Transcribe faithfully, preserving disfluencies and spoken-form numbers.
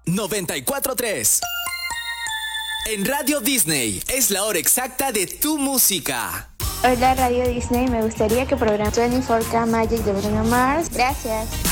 noventa y cuatro punto tres. En Radio Disney es la hora exacta de tu música. Hola Radio Disney, me gustaría que programe veinticuatro K Magic de Bruno Mars. Gracias.